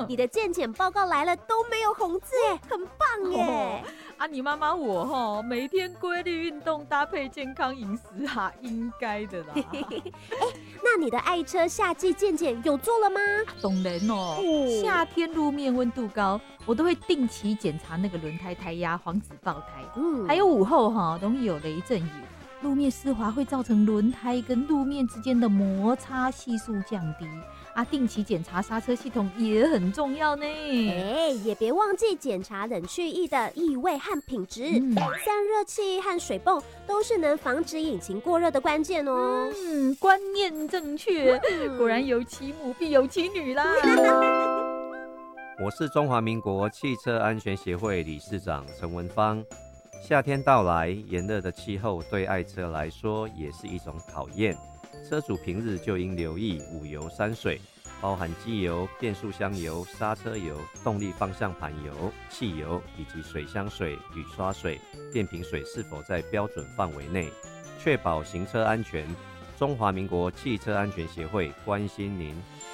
你的健检报告来了都没有红字耶，很棒耶！ 你妈妈我每天规律运动搭配健康饮食应该的啦。 那你的爱车夏季健检有做了吗？ 当然夏天路面温度高，我都会定期检查那个轮胎胎压，防止爆胎。还有午后容易有雷阵雨，路面湿滑会造成轮胎跟路面之间的摩擦系数降低。定期检查刹车系统也很重要呢。 也别忘记检查冷却液的异味和品质，散热器和水泵都是能防止引擎过热的关键哦。 观念正确，果然有其母必有其女啦。 我是中华民国汽车安全协会理事长陈文芳。夏天到来，炎热的气候对爱车来说也是一种考验。车主平日就应留意五油三水，包含机油、变速箱油、刹车油、动力方向盘油、汽油以及水箱水、雨刷水、电瓶水是否在标准范围内，确保行车安全。中华民国汽车安全协会关心您。